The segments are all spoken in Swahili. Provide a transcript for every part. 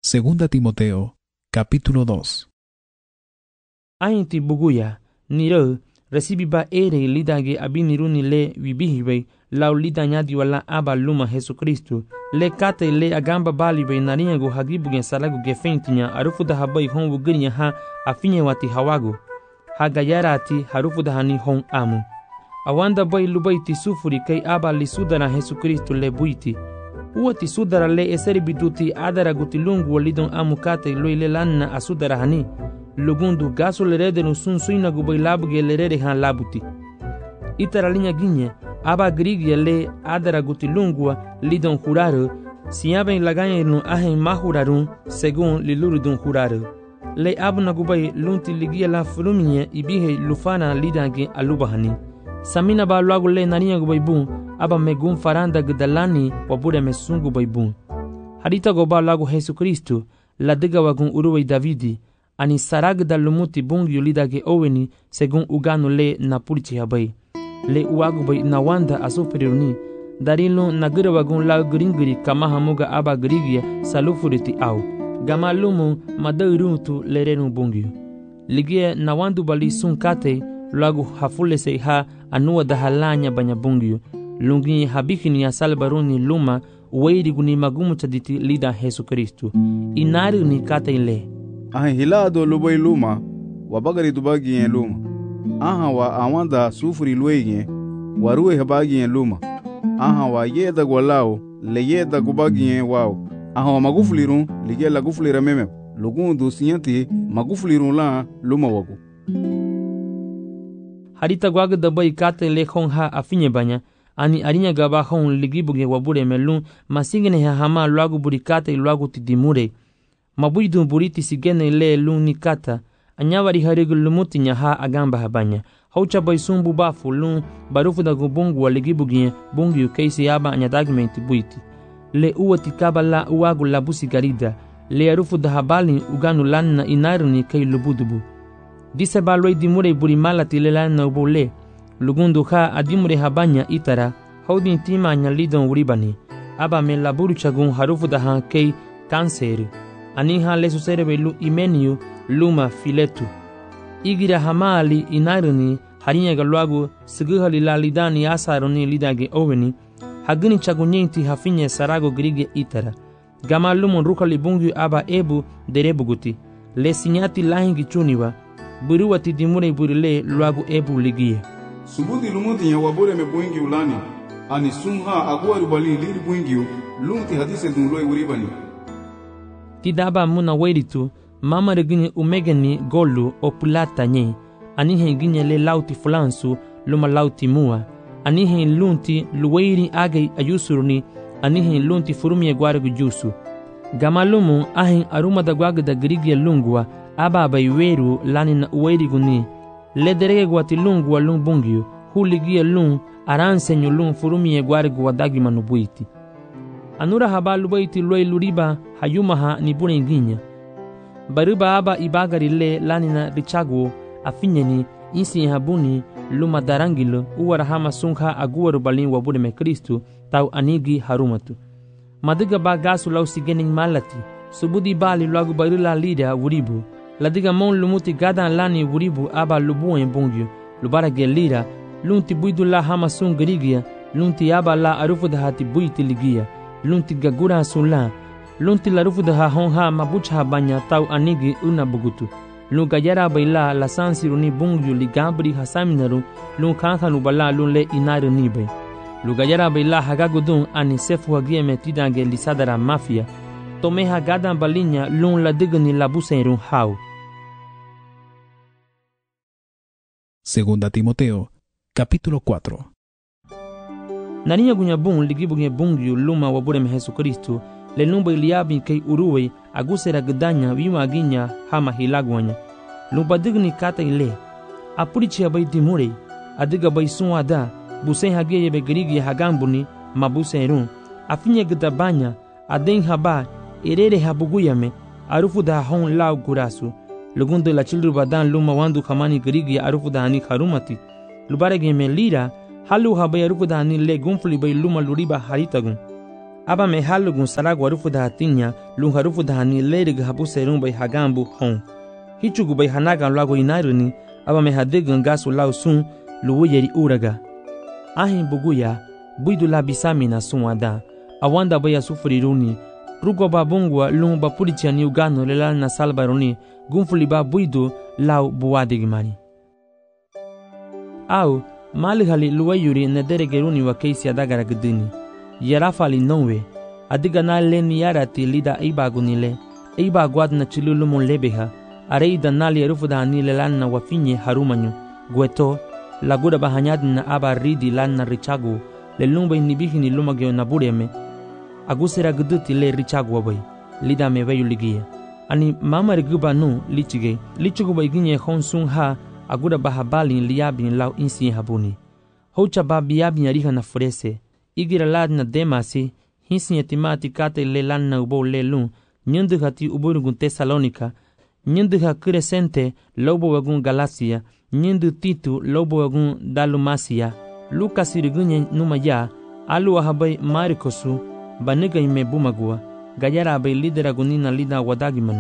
Segunda Timoteo, capítulo 2. Ainti buguya, niro, recibiba ere lidage abiniruni le wibihibe, lau lidanyadi wala aba luma Jesucristo, le kate le agamba balibe narinyago hagibugen salago gefentinya, arufuda habai hongu girinya ha afinye wati hawago, hagayarati harufuda hani hon amu. Awanda bai lubaiti sufuri kai aba lisudara Jesucristo le buiti. Uati sudara le eseri biduti adara gutilungu walidon amukate loile lanna asudara hani. Lugundu gaso lerede no sun suina gubai labuge lerede han labuti. Itara linha ginye, aba grigia le adara gutilungua lidon juraro, siaben laganye no ahen mahurarun, segun lilurudun juraro. Le abuna gubai lunti ligia la fruminye ibihe lufana lidange alubahani. Samina ba luago le narinya gubai bun, aba megun faranda gdalani wabure mesungu bai bun. Harita goba luago Jesucristo, la diga wagun uruwai Davidi, ani sarag da lumuti bungi ulidage oweni segun uganu le napurichi habai. Le uagu bai nawanda asufriruni, darilo nagira wagun la gringiri kama hamuga aba grigia salufuriti au. Gama lumu madairuntu lerenu bungi. Ligie nawandu bali sun kate, luagu hafule se ha anua da halanya banya bungi. Lungi habikini ya salbaruni luma uweiri guni magumu chaditi lida Jesucristo. Inari ni kate ile. Hilado lubai luma, wabagari dubagi yen luma. Wa awanda sufuri luege, warue habagi yen luma. Wa yeda gwalao, le yeda gubagi yen wao. Wa magufulirun, lige la gufulira meme. Lugundu siyanti, magufulirun la luma wagu. Harita gwaga dabai kate le khong ha afinye banya, ani arinya gaba khong ligibuge wabure melun, masigene ha hama luagu burikate luagu tidimure. Mabuidu buriti sigene le luni kata, anyawari harigu lumuti nyaha agamba habanya. Haucha baisumbu bafu lun barufu da gubungu wa ligibugie bungi ukeisi yaba anyadagmenti buiti. Le uwati kabala uwagu labusi garida, le arufu da habali uganu lanna inaruni kei lubudubu. Dise baloi dimure buri malati le lanna ubule, lugundu ha adimure habanya itara, haudin tima anyalidon uribani. Aba me laburu chagun harufu da ha kei kanseri. Aniha le suserebe lu imeniu luma filetu. Igira hamali inaruni harinya galuagu siguhali la lidani asaruni lidage oweni. Hagini chagunyenti hafinye sarago grige itara. Gama lumun rukali bungi aba ebu derebuguti. Le sinyati lahingi chuniwa. Buruwati dimure burile luagu ebu ligie. Subuti lumuti ya wabure me buingi ulani. Ani sumha aguwa rubali liri buingi lumti hadise dunloi uribani. Tidaba muna weritu, mama regini umegeni golu o pulata nye, anihe ginye le lauti fulansu, luma lauti mua, anihe lunti luweiri age ayusuruni, anihe lunti furumie gwaragu jusu. Gamalumu ahin aruma da gwaga da grigia lungua, aba bayweru lani na uweiri guni, le derege gwati lungua lung bungiu, huligia lung, aransenyo lung furumie gwaragu wadagi manubuiti. Anura haba lubaiti loi luriba hayumaha ni bune ginya. Baruba aba ibagari le lanina richagu afinyeni insi habuni luma darangilo uwarahama sungha aguwaru balin wabure me Kristu tau anigi harumatu. Madiga ba gasu lau sigening malati subudi bali lagu barila lida wuribu. Ladiga mon lumuti gadan lani wuribu aba lubuen bungyu lubara gelira lunti buidu la hama sungrigia lunti aba la arufu dahati buiti ligia. Lunti gagura sula, lunti larufu da honha mabucha banya tau anigi una bugutu. Lun gayara baila la sansiruni bungyu ligabri hasaminaru, lun kankanu bala lun le inaru nibe. Lugayara baila hagagudun ani sefu hagie metidange lisadara mafia. Tome hagadan balinya lun la digni la buserun hau. Segunda Timoteo, capítulo 4. Narinya gunya bun ligibuge bungyu luma wabure me Jesucristo le numba iliabi kei uruwe agusera gdanya wima ginya hama hilagwanya lumba digni kata ile apurichi abai dimure adiga bai sunwada busen hageye be grigi hagambuni mabuserun afinye gdabanya aden haba erere habuguyame arufu da hon lau gurasu lugundo la chilru badan luma wandu kamani grigi arufu da hani harumati lubarege me lira halu habai arufu da hani le gunfuli bai luma luriba haritagun aba me halugun saragu harufu da hatinya lun harufu da hani lerig habu serun bay hagambu hon hichugu bay hanagan lago inairuni aba me hadigan gasu lau sun luwuyeri uraga ahin buguya buidu la bisamina sunwada awanda baya sufuriruni rugo babungwa lun bapurichani ugano lelal na salbaroni gunfuli ba buidu lau buwadigimani au malihali luwayuri nederegeruni wa keisi adagara gdini yarafali nonwe adiga na leni yarati lida ibagunile ibagwad na chilulumun lebeha areida nali erufuda ni lelanna wafinye harumanyu gueto laguda bahanyadna aba ridi lanna richagu lelumba inibihini lumagyo nabureme agusera gduti le richagu bay lida meveyu ligia ani mamar guba nu lichugu bay ginye honsun ha aguda bahabali liabin lau insi habuni hocha babiabin ariha na furese igira ladna demasi hinsi yatimati kate le lanna ubo lelun nyendu hati uburgun Tesalonika nyendu ha Crescente lobo wagun Galacia nyendu Titu lobo wagun Dalumasia Lucas irigunye numaya alu ahabay Marikosu baniga ime bumagua gayara bay lidera gunina lida wadagimanu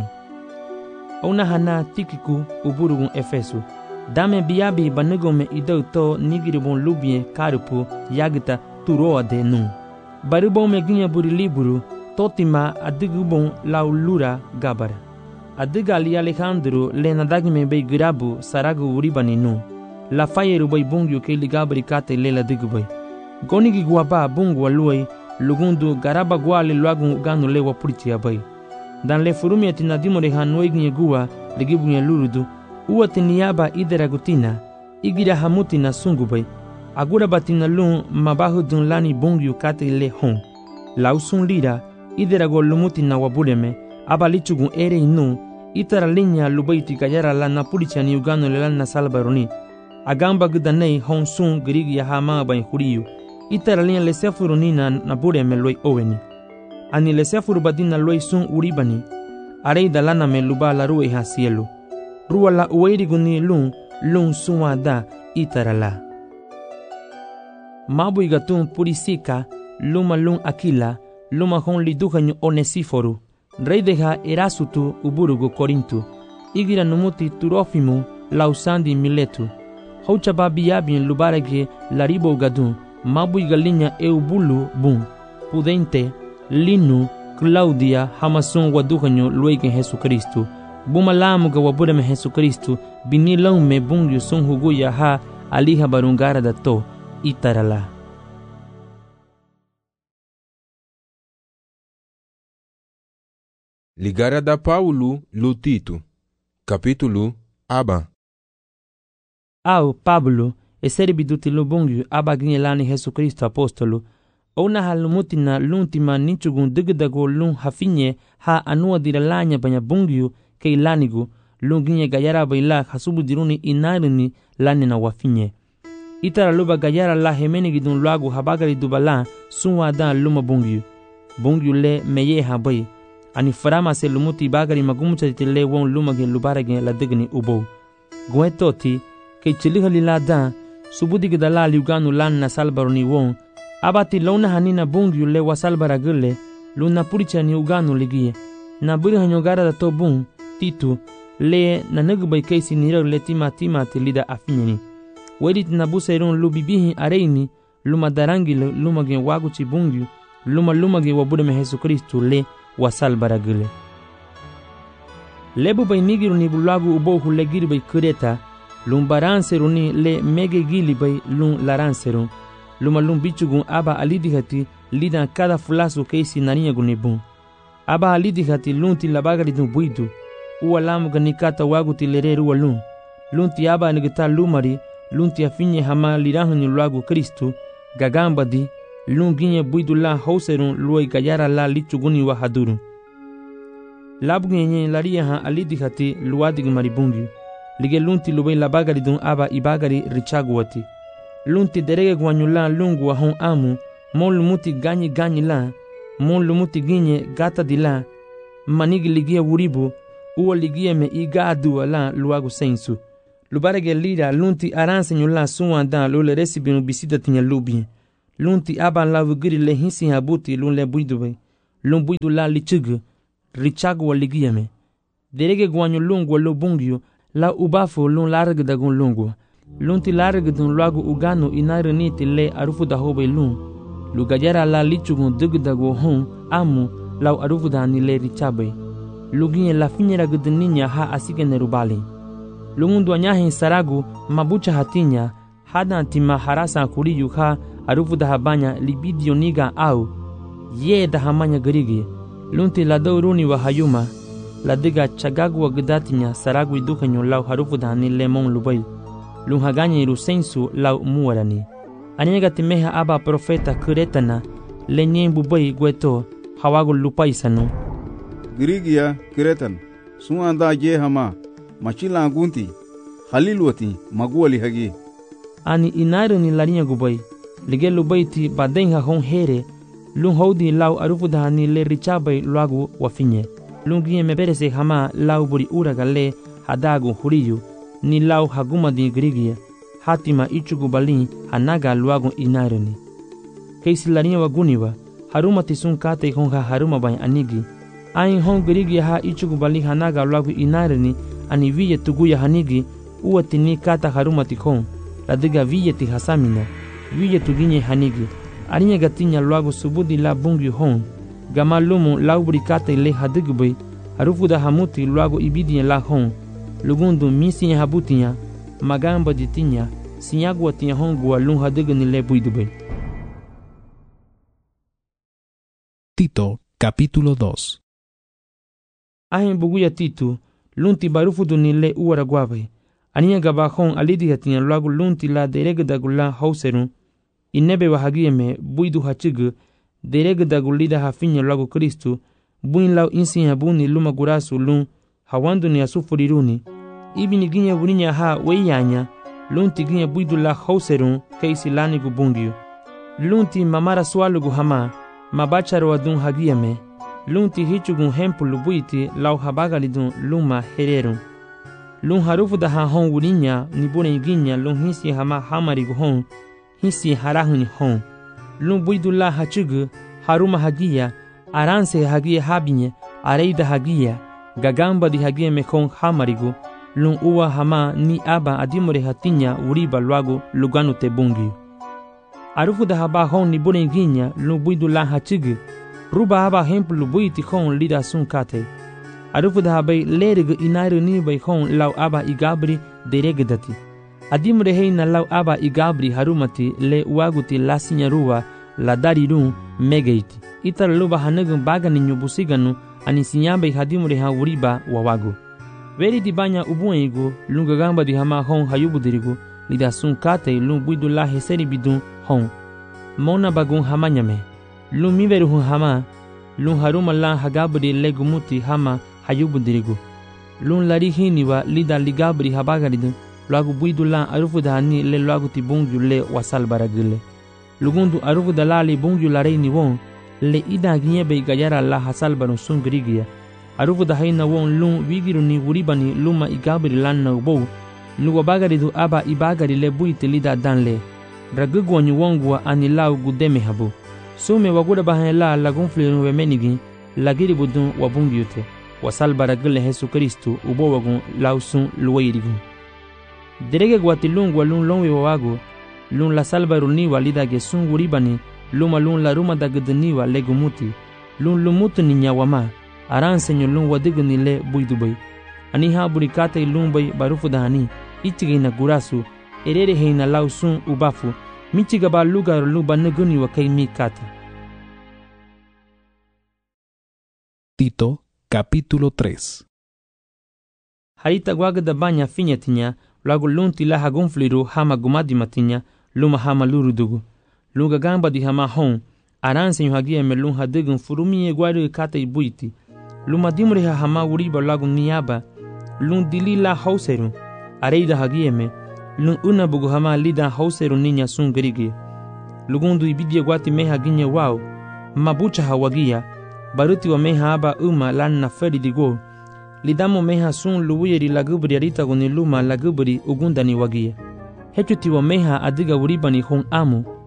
ona hana Tikiku uburugun Efesu dame biabi banigome idauto nigiribon lubie karupu yagita turoa de nu baribon meginya buri liburu totima adigubon laulura gabara adiga ali Alejandro lenadagime be girabu saragu uribani nu la fayeru bay bungyu ke ligabri kate lela digubay gonigi guaba bungu aluai lugundu garaba gwale luagun ganu lewa purtia bay dan le furumi atinadimo de hanoignye gua ligibunya lurudu uwate niyaba idera gutina igira hamutina sungubay agura batina lun mabahu dun lani bungyu kate le hon lausun lira idera go lumutina wabureme abalichugun ere inu itara linya lubaiti gayara la napulichani ugano le lana salbaroni agamba gudanei hon sun grigi ya hama bay huriyu itara linya le sefurunina nabureme loi oweni ani le sefuru badina loi sun uribani areida lana me lubala ruwe ha cielo ruala uweiriguni lun suwada itarala mabu igatun purisika luma lun akila luma hon liduhanyu Onesiforu rey deha Erasutu uburugu Korintu igira numuti Turofimu lausandi Miletu haucha babiabin lubarege laribo gadun mabu igalinya eubulu bun Pudente Linu Claudia hamasun waduhanyu luegen Jesucristo bumalamu ga wabureme Jesucristo binilong me bungyu sun huguya ha aliha barungara dato itarala. Ligara da Paulo Lutito capítulo aba au Pablo eseribiduti lubungyu abaginelani Jesucristo apostolo ona halumutina luntima nichugun digdago lun hafinye ha anua diralanya banya bungyu ke lanigu lunginye gayara baila hasubu diruni inarini lanina wafinye itara luba gayara la hemenigi dun lagu habagari dubala sunwa da luma bungyu le meye habai ani farama se lumuti bagari magumucha tile won lumage lubarage la digni ubo guetoti ke chilighali la da subudi gidala liuganu lanna salbaroni won abati lona hanina bungyu le wasalbaragule luna puricha ni uganu ligie na buri hanyogara da to bun Titu le na nagubay kaisi nira le tima lida afinyani wedit na busairun lubibihi areini luma darangi lumage waguchi bungyu lumage wabureme Jesucristo le wasalbaragule lebu bay nigiru ni bulagu ubo hulegiri bay kureta lumbaranseru ni le mege gili bay lum laranseru lum bichugun aba alidihati lida kada fulasu kaisi naniya gunibun aba alidihati lunti labagari dun buidu uwa lamu ganikata waguti lereru walun lunti aba nigita lumari lunti afinye hama lirahuni luagu Kristu gagambadi lunginye buidu la hauserun luai gayara la lichuguni wa haduru labgunye laria ha alidihati luadig maribungi lige lunti lubai labagari dun aba ibagari richaguati lunti derege gwanyula lungu wa hon amu mon lumuti ganyi la mon lumuti ginye gata dila manigi ligia wuribu uwa ligia me igadu la luagu sensu lubarege lira lunti aranse nyula suwa da lule resibinu bisida tinya lubi Lunti aban la vugiri le hinsi habuti lun le buidube. Lun buidu la lichug, richagu wa ligiyame. Derege guanyo lungwa lo bungyo, la ubafo lun larg dagun lungwa. Lunti larg dun lagu ugano inareniti le arufu da hobe lun. Lugajara la lichugun dug dagu hon amu lau arufu da ni le richabe. Luginye la finyera gudninya ha asike nerubali. Lungundu anyahin saragu mabucha hatinya hada tima harasa kuriyu ha arufu da habanya libidio niga au ye da hamanya gerigi. Lunti la dauruni wa hayuma la diga chagagu wa gudatinya saragu idukanyo lau harufu da ni lemon lubai. Lun haganya iru sensu lau muarani. Anyega timeha aba profeta kuretana lenyen bubai gweto hawagu lupaisanu. Girigia kiretan suanda je hama machila gunti halilwati maguali hagi ani inaru ni larinya gubai lige lubaiti badenha hon here lun hodi lau arufu dahani le richabai lagu wafinye lungie meberese hama lau buri uragale hadagu huriyu ni lau haguma di girigia hatima ichugu balin hanaga luagu inaru ni keisi larinya waguniwa haruma tisun kate honga haruma bai anigi ain hon gerigi ha ichugu bali hanaga lagu inareni ani viye tuguya hanigi uwatini kata harumati hon ladiga viye ti hasamina viye tuginye hanigi arinya gatinya lagu subudi la bungi hon gamalumu laubri kata ile hadigbe harufu da hamuti lagu ibidi la hon lugundu misi habutinya magamba ditinya sinyagu atinya hon gua lun hadigni le buidube. Tito, capítulo 2. Ahin buguya Titu, lunti barufu du ni le uara guave. Aniya gabahon alidi hatinya lagu lunti la deregdagula hauserun. Inebe wahagiyeme buidu hachigu, deregdagulida hafinya lagu Kristu, buin lau insin habuni luma gurasu lun, hawandu ni asufuriruni. Ibini ginya buninya ha weyanya, lunti ginya buidu la hauserun, keisi lani gubungiu. Lunti mamara swalugu hama, mabacharo adun hagiyeme. Lunti hichugun hempulu buiti lau habagalidun luma hererun. Lun harufu da hon wurinya ni bune ginya lun hisi hama hamarigu hon, hisi harahuni hon. Lun buidu la hachugu, haruma hagiya, aranse hagiya habinye, areida hagiya, gagamba di hagiya mekon hamarigu, lun uwa hama ni aba adimure hatinya uriba luagu luganu te bungi. Arufu da haba hon ni bune ginya lun buidu la hachugu, ruba haba hempulu buiti hon lida sun kate. Arufu da habai lereg inairu ni bai hon lau aba igabri deregdati. Adimre heina lau aba igabri harumati le uaguti la sinyaruwa la darirun megeiti. Itar luba hanagun bagani nyubusiganu ani sinyabai hadimre ha uriba wawagu. Veri di banya ubuengu lungagamba di hama hon hayubudirigu lida sun kate lung buidu la heseri bidun hon. Mona bagun hamanyame. Lun miveru hun hama, lun haruma la hagabri legumuti hama hayubudirigu. Lun lari hiniwa lida ligabri habagaridu, luagu buidu la arufu da hani le luagu ti bungyu le wasal baragile. Lugundu arufu da la li bungyu la reini won, le ida ginyebe gayara la hasal barun sun girigia. Arufu da haina won lun wigiru ni uribani luma igabri lan na ubou, luwa bagaridu aba ibagari le buiti lida danle. Ragugwanyu wongwa ani lau gudeme habu. Sume waguda bahela lagun flirun wemenigi lagiri budun wabungyute wasal baragile Jesu Kristu ubo wagun lausun luwairigu. Derege guatilung walun longwe wawagu lun la salbaru ni walida gesun uribani luma lun la ruma da gudniwa legumuti lun lumutu ni nyawama aran senyo lun wadigni le buidubai aniha burikate lun bai barufu dahani ichigina gurasu erere heina lausun ubafu michiga ba lugar luba neguni wa kai mikata. Tito, capítulo 3. Harita guagda banya finyatinya, lagu lunti la hagunfliru hama gumadi matinya, luma hama lurudugu. Lunga gamba di hama hon, aranse hagia me lun hadigun furumi guaru kata ibuiti. Luma dimre hama uriba lagu niaba, lun dili la hauseru, areida hagia me, lun una bugu hama lida hauseru ninya sun gerigi. Lugundu ibidia guati meha ginye wao, mabucha hawagia, baruti wa meha aba lan na feri digo, lidamo meha sun luwiri lagubri arita guni luma lagubri ugundani wagia. Hechuti wa meha adiga uribani hon amu,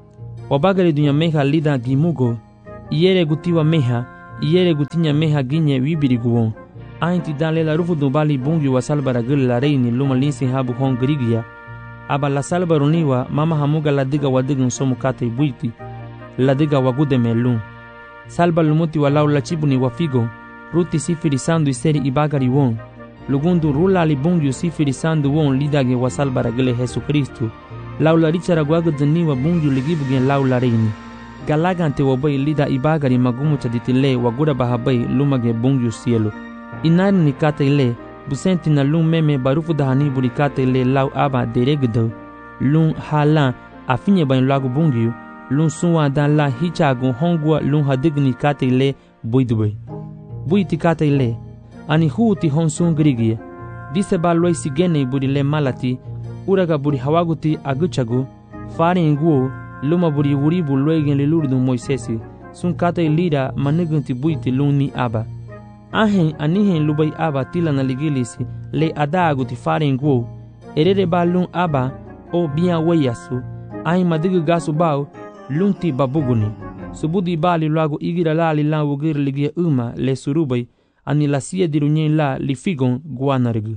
Wabagari dunya meha lida gimugo. Iere gutiwa meha. Iere gutinya meha ginye wibiriguon. Ainti dale la rufu dubali bungi wa salbara gili la reini luma linsi habu hon grigia. Aba la salbaruniwa mama hamuga la diga wa digun somu kate buiti. La diga wa gude melun. Salba lumuti wa lau la chibuni wa figo. Ruti sifiri sandu iseri ibagari won. Lugundu rula li bungi sifiri sandu won lidage wa salbara gili Jesu Kristu. Lau la richara guaga daniwa bungi ligibugen lau la reini. Galagante wa bay lida ibagari magumu chaditile wa gura bahabai lumage bungi cielo. Inari ni kata ile, busenti na lung meme barufu dahani buri kata ile lau aba deregdo. Lung halan afinye bain lagu bungiu, lung suwa dan la hichagu hongwa lung hadigni kata ile buidubay. Buiti kata ile, ani huuti honsun grigie. Dise ba loy sigene buri le malati, uraga buri hawaguti aguchagu, fari nguo, luma buri wuribu loygen lilurdu Moisesi, sun kata ilira manigunti buiti lung ni aba. Ahen anihen lubai aba tila na ligilisi le adagu ti farengu erere ba lun aba o biya wayasu ahin madigu gasu bau lun ti babuguni subudi bali lagu igira la li la wugir ligia le surubai ani la sia dirunyen la li figon guanargu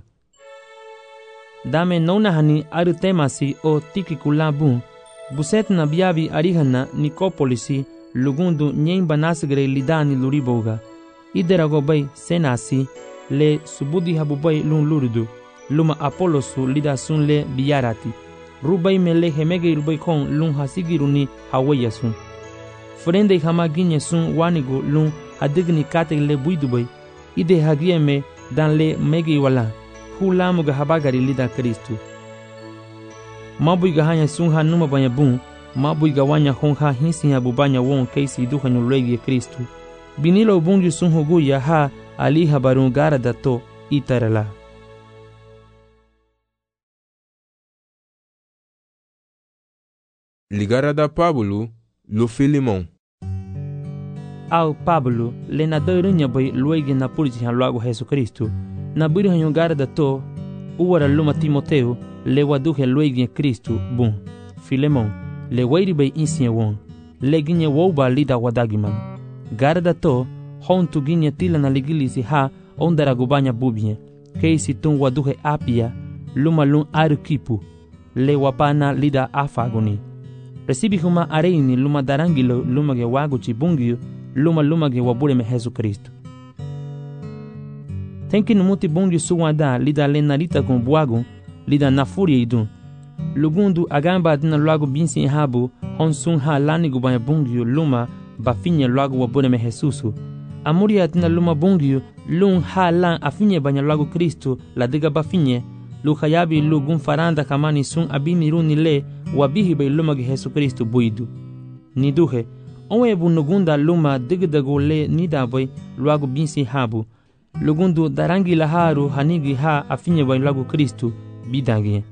dame nona hani aru temasi o tiki kulabun buset na biabi arihana Nicopolisi lugundu nyen banasgre lidani luriboga iderago bay senasi le subudi habubay lun lurdu luma apolosu lida sun le biyarati rubay mele hemege rubay kon lun hasigiruni hawayasun frende hamaginye sun wanigo lun hadigni kate le buidubay ide hagieme dan le mege wala hulamuga habagari lida Kristu mabuiga hanya sun hanuma banya bun mabuiga wanya honha hinsi habubanya won keisi duhanyo lege Kristu binilo bungi sun huguya ha ali habarun gara dato itarala. Ligara da Pablo lo Filimon. Au Pablo le na doirunya boy luigi na purji han lago Jesu Kristu. Na buri han gara dato uwara luma Timoteo le waduhe luigi Kristu bun. Filemon le wairi bay insiye won. Le ginye woba lida wadagiman. Garda to hontu ginye tila na ligilisi ha ondara gubanya bubye keisi tun waduhe apia luma lun arukipu le wapana lida afagoni resibi huma areini luma darangilo luma ge waguchi bungiu luma ge wabure me Jesu Kristu tenki numuti bungiu suwada lida lenarita con buagu lida nafuria idun lugundu agamba dina lagu binsi habu honsun ha lani gubanya bungiu luma bafinye lagu wabure me Jesusu amuria tina luma bungiu lun ha lan afinye banya lagu Kristu la diga bafinye lu hayabi lu gun faranda kamani sun abini runi le wabihi bay luma ge Jesu Kristu buidu niduhe onwe bunugunda luma digdago le nidaboy lagu binsi habu lugundu darangi laharu hanigi ha afinye bay lagu Kristu bidangi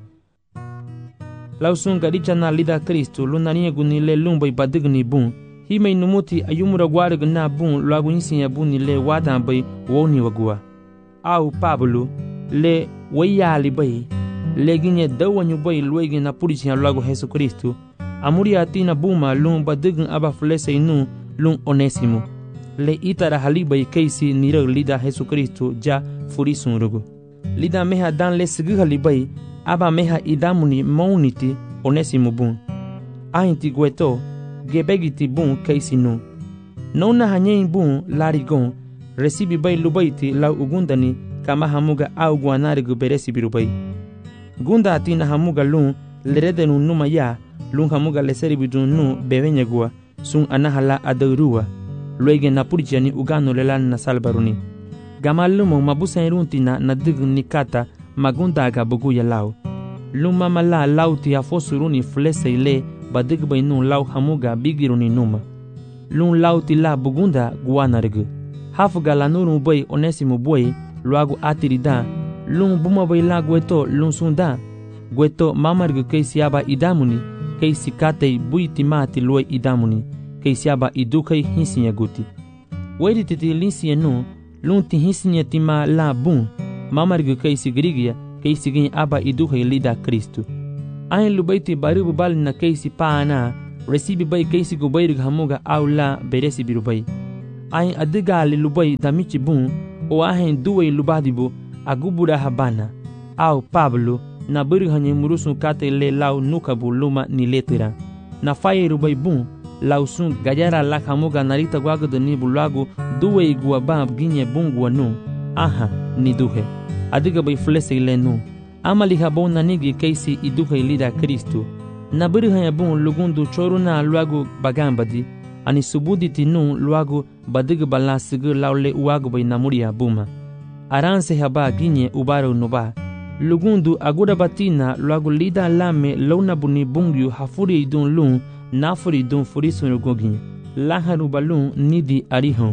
lausun gadicha na lida Kristu lunanie gunile lumboy badigni bun himay numuti ayumura gwarig na bun lagu insinya buni le wadan bay woni wagua au Pablo le wayali bay le ginye dawanyu bay luigi na purichi lagu Jesu Kristu amuri atina buma lun badign aba flese inu lun Onesimo le itara halibay keisi nira lida Jesu Kristu ja furisun rugu lida meha dan le sigi halibay aba meha idamuni mauniti Onesimo bun ainti gueto gebegiti bun keisi nu nona hanyen bun larigon resibi bay lubaiti lau ugundani kama hamuga au guanarigu beresi birubay gunda atina hamuga lun leredenu numa ya lun hamuga leseri bidun nu bevenyagua sun anahala adurua luege na purjani ugano lelan na salbaruni gamalumo mabusen runtina na dig nikata magunda aga buguya lau luma mala lauti afosuruni flese ile badig bay nu lau hamuga bigiruni numa lun lauti la bugunda guanarigu hafuga la nuru bay Onesimo boy luagu atirida lun buma bay la gueto lun sunda gueto mamargu keisiaba idamuni keisi katei buiti mati lue idamuni keisiaba idukei hinsinya guti wedi titi linsinya nu lun ti hinsinya tima la bun mamargu keisi grigia keisi gin aba idukei lida Kristu ain lubaiti baribu bali na keisi paana resibi bay kaisi go bayrig hamuga awla beresi birubay ay adigali lubay damichi bun o ahen duway lubadibu agubura habana aw Pablo na bayrig hanye murusun kate le law nukabu luma ni letera na faye rubay bun lausun gajara la hamuga narita gwagdo ni bulagu duway guabab ginye bungu nu aha ni duhe adiga bay flese le nu amali habon nanigi kaisi iduhe lida Kristo na biri hanya bun lugundu choruna luagu bagambadi ani subudi tinu luagu badig balasig laule uagu bay namuria buma aranse haba ginye ubaro nuba lugundu aguda batina luagu lida lame lona buni bungyu hafuri idun lun nafuri idun furisun gogi laharu balun nidi arihon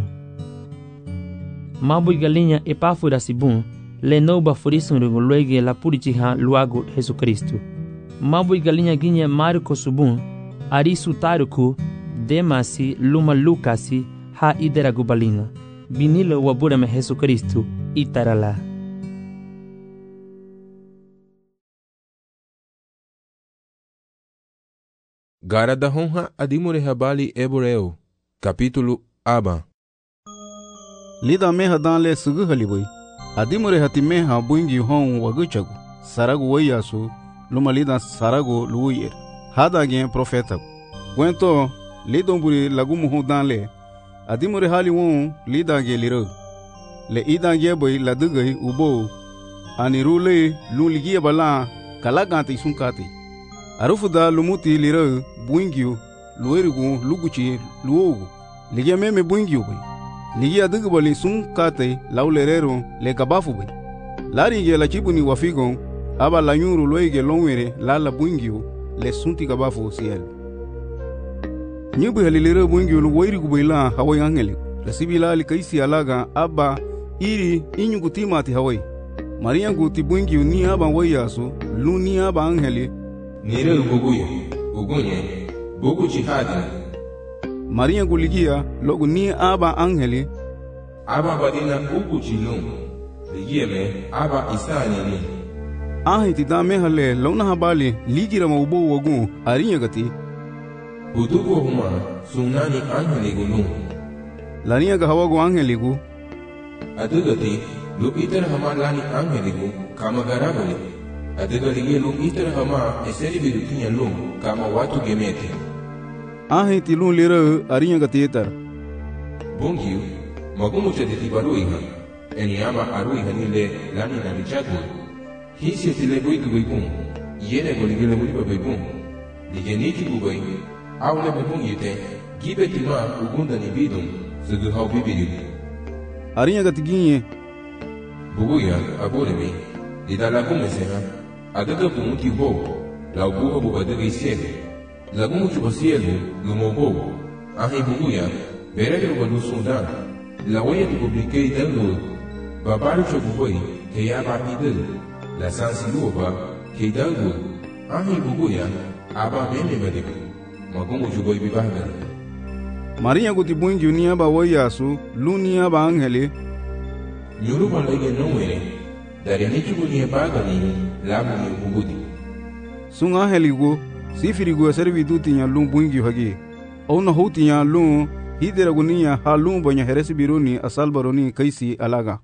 mabu galinya epafura sibun le noba furisun luege la purichiha luagu Jesucristo mabu galinya ginye Marco subun arisu taruku demasi luma Lucasi ha idera gubalina binilo wabura me Jesucristo itarala. Gara da honra adimure habali Hebreu, capítulo aba. Lida meha danle sugu halibui. Adimure hati meha buingi hon waguchagu. Saragu wayasu, luma lida saragu luuyer. Hada gen profeta. Gwento, lidomburi lagumu hon danle. Adimure hali won lida ge liro. Le ida ge boy ladugay ubo. Anirule luligia bala kalagante sunkati. Arufuda lumuti liro buingyu luerigu luguchi luogu. Ligia meme buingyu boy. Ligia dugubali sunkate laulerero le gabafu boy. Lari ge la chibuni wafigon aba la nyuru loige longwere la buingyu le sunti gabafu siel. Nyubu halilero buingyu luerigu boy la hawai angeli. La sibila li kaisi alaga aba iri inyugu timati hawai. Maria guti buingyu ni aba wayasu lu ni aba angeli. Nire buguyo, bugunye, bugu jihadi. Maria guligia logu ni aba angeli. Aba badina bugu jilum. Ligie me aba isani ni. Ahiti dame hale lona habali ligira maubo wagu arinya gati. Budugo huma sunani angeli gulum. Lania ga hawagu angeli gu. Adugati lu iter hamalani angeli gu kama garabali. Adigalige lu iter hama eseri birutinya lum kama watu gemete. Ahiti lu lira arinya gati etar. Bungiu magumu chaditi baruiha. Eni ama aruiha nile lani na lichagul. Hisi tile buigu buibun. Yene goligele buliba buibun. Ligeniti bubai. Aule bubun yute. Gibe tima ugunda ni bidum. Sugu hau bibiri. Arinya gati ginye. Buguya aburemi. Dida lagume seha. Adaga bumuti ho. La ubuha bubadaga isiele. Lagumu chubasielu lumobo. Ahi buguya. Berege ubadu sundan. La waya tu publiquei dando. Babaru chobuboi. Ke yaba idel. La sansiluoba. Ke dalgo. Ahi buguya. Aba meme badegu. Magumu chuboi bibagari. Maria guti buingyu ni aba wayasu lu ni aba angeli. Nyuru balege nowere. Dari nichugu ni bagani. Lamu ni bugudi. Sung angeli gu. Sifiri gu servi dutinya lu buingyu hagi. Ona hutinya lu. Hidera gunia halum banya heresi biruni asal baroni kaisi alaga.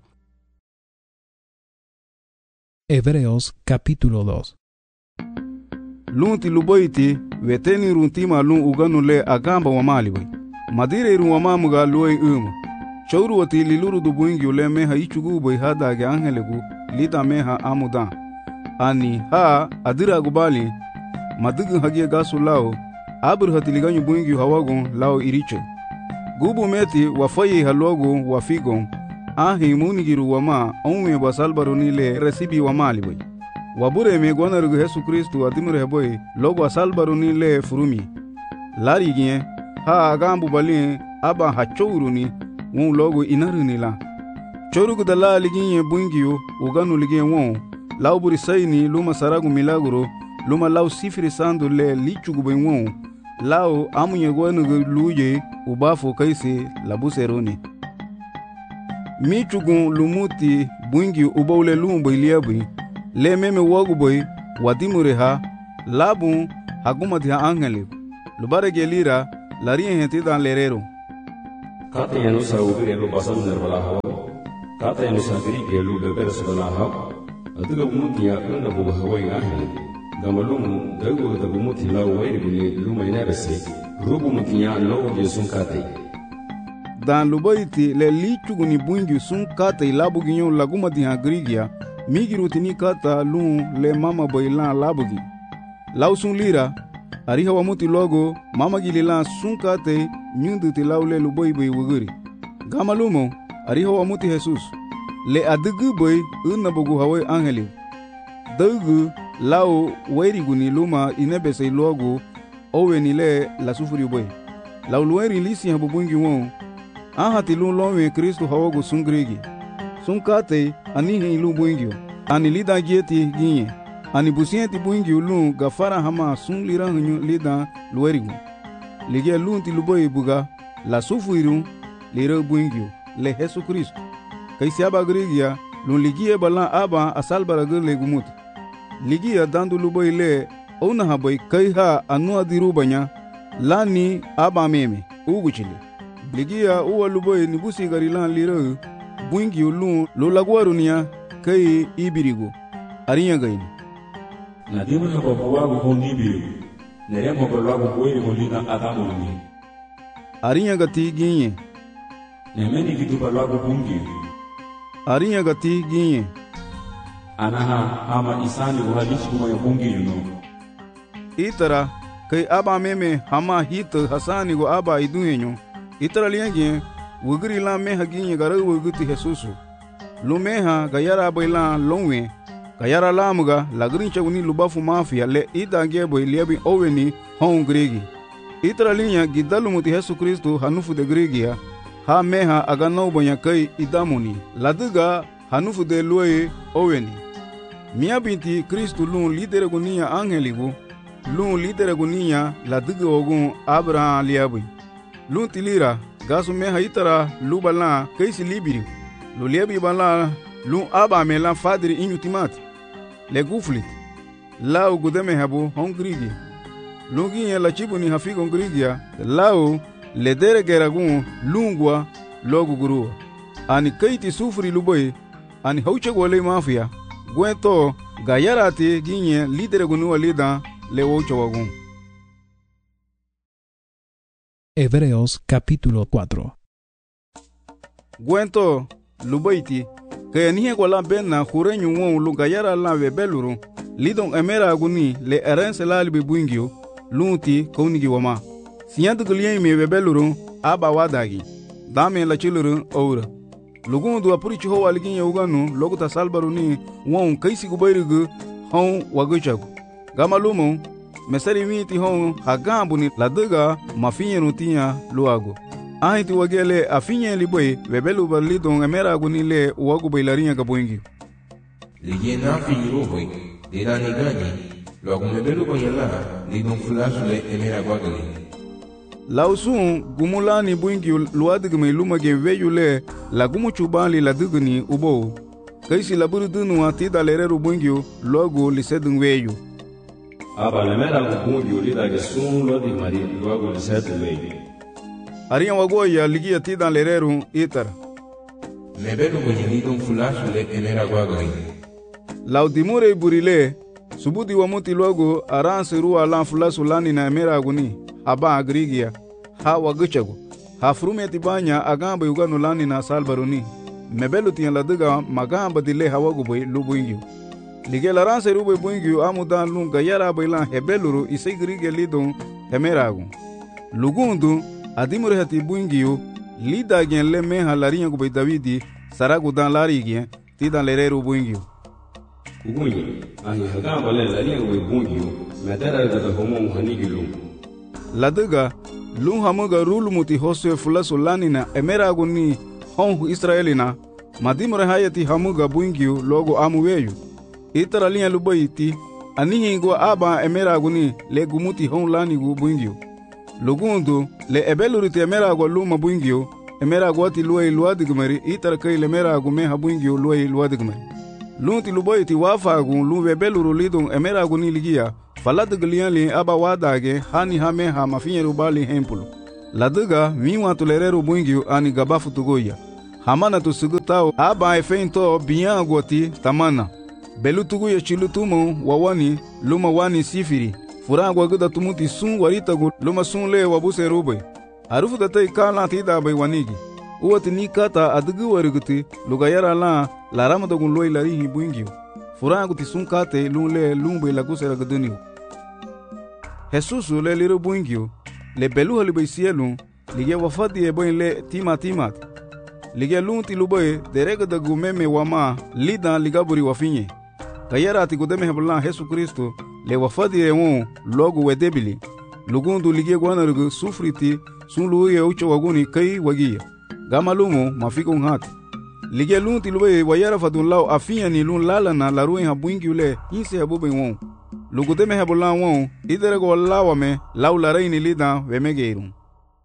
Hebreos capítulo 2. Lunti luboiti veteni runtima lun uganu le agamba wa mali boy. Madire ru wa mamuga luoi Chouru wati liluru du buingi le meha ichugu boy hada ge angelegu lida meha amuda. Ani ha adira gubali madugu hagie gasu lao abur hatiliganyu buingi hawagon lao iriche. Gubu meti wafayi halogo wafigon ahi munigiru wama onwe basalbaroni le resibi wamali boy. Wabure me gonarugu Yesu Kristu adimure boy logo asalbaroni le furumi. Lari gien ha agambu balin aba hachouruni won logo inaruni la. Chorugu dala liginye buingiyo uganu ligien won lauburi sayni luma saragu milagro luma lau sifiri sandu le lichugu boy won lao amunye gonarugu luje ubafu kaisi labuseroni. Michugun lumuti buingi ubaule lumbo iliabi le meme wagu boy wadimure ha labun hagumati ha angeli lubare gelira larien henti dan lerero. Kata yang nusa ubire lu basam nerbalah kata yang nusa diri gelu beber sebelah aduga mutia kana bu hawai ahin gamalumu dagu dagu muti lawai bini lumai nabese rubu mutia no de sun kate dan lubaiti le lichuguni bungi sun kate labuginyo laguma di agrigia migirutini kata lu le mama boilan labugi lausun lira ariha wamuti logo mama gilila sun kate nyundu ti laule lubai bai wuguri gamalumo ariha wamuti Jesus le adugu boy unabugu hawai angeli dugu lao wairiguni luma inebese logo oweni le la sufuri boy lau lueri lisi habubungi won ahati lu lowe Kristo hawago sungrigi sunkate anihi lu buingio ani lida gieti ginye ani busienti buingio lu gafara hama sun lira hunyu lida luerigu ligia lu ti luboy buga la sufuri lira buingio le Yesu Kristo kaisi aba grigia lu ligia bala aba asalbara gele gumuti ligia dandu luboy le ona haboy kaiha anu adiru banya lani aba meme uguchile ligia uwa luboy nibusi garilan lira buingi ulu lo lagwarunia kai ibirigo arinya gaini na dimu na babuwa go nibiru nere mo balwa go boye mo lina adamu ni arinya gati ginye nemeni gitu balwa go bungi arinya gati ginye anaha ama isani go halishi go ya bungi no itara kai aba meme hama hit hasani go aba iduhenyo itara lienge wugri la meha ginye gara wuguti Jesusu lumeha gayara baila lonwe gayara lamuga lagrin chaguni lubafu mafia le idange boy liabi oweni hon gregi itara linya gidalu muti Yesu Kristo hanufu de gregia ha meha agano bonya kai idamuni laduga hanufu de loye oweni mia binti Kristo lun lidere gunia angeligu lun lidere gunia laduga ogun Abraham liabi lun tilira gasu meha itara lubala kaisi libiri lo liebi bala lu aba mela fadri inutimati le guflit lao gudeme habu hongrigi lungi la chibuni hafigo ngrigia lao le dere geragun lungwa logu guru ani kaiti sufri luboy ani hauche gole mafia gwento gayarati ginye lidere gunu walida le wocho wagun. Hebreos capítulo 4. Gwento lubaiti que nihe gola benna hurenyu won lugayara la webeluru lidon emera aguni le erense la libe buingio lunti kaunigi wama siyantu gulien me webeluru aba wadagi dame la chiluru oura lugundu apuri chiho waligin yuganu loguta salbaruni won kaisi gubayrigu hon waguchagu gamalumo mesari miti hon hagambuni laduga mafinyeru tinya luago ahiti wagele afinye liboy webelu balidon emera aguni le wagu bailarinya gaboingi ligie na finyiru boy dira nigani luago mebelu boyala lidon flash le emera gwagale lausun gumulani buingi luadigme lumage weyule lagumu chubali ladigni ubo kaisi laburu dunu atida lereru buingi logo lisedun weyu aba le mera go bungi ulida ge sun lo di mari logo lisedun weyu ariya wagoya ligia tida lereru itar mebelu lidon flash le emera gwagale laudimure burile subudi wamuti logo aransiru ala flasu lani na emera aguni aba agrigia ha waguchago ha frumeti banya agamba yuganu lani na salbaruni mebelu tiyan laduga magamba dile hawagu boy lubuingio lige laranse rube buingio amudan lunga yara bailan hebeluru isegrigia lidon emeragu lugundu adimure hati buingio lida gen le meha larinya gubay Davidi saragu dan larigien tidan lereru buingio ugunye ahi hagamba le larinya gubay buingio medara da homo hanigilu laduga lun hamuga rulumuti hoswe fulasu lanina emeragu ni honhu Israelina madimure hayati hamuga buingio logo amuweyu itara linya lubayiti anihingo aba emeragu ni le gumuti hon lanigu buingio lugundu le ebeluriti emeragu luma buingio emeragu ati luay luadigmari itara kai le emeragu meha buingio luay luadigmari lunti lubayiti wafagu lu ebeluru lidon emeragu ni ligia Faladiga lianli aba wadage hani hame ha mafinyeru bali hempulu. Ladiga miwa tulereru buingio ani gabafu tugoya. Hamana tusugutao aba efento biangoti tamana. Belu tuguya chilutumo wawani luma wani sifiri. Furagwa guda tumuti sun waritagu luma sun le wabuse rube. Arufu datai kala tida bai wanigi. Uwati ni kata adigu wariguti lugayara la ramadagun loi larihi buingio. Furagu ti sun kate lun le lumbe laguse ragaduniu. Jesusu le liru buingio le belu halibai sielun lige wafadi e boin le timat. Lige lun ti lubai derega da gumeme wama lida ligaburi wafinye. Kayara ti gudeme heblan Jesu Kristo le wafadi e won logu wedebili. Lugundu lige guanarugu sufriti sun luye ucho waguni kai wagia. Gamalumo mafiko ngati. Lige lun ti lubai wayara fadun lau afinya ni lun lalana la ruin ha buingio le inse habube won. Lugudeme heblan won iderego lawame lau la reini lida vemegeirun.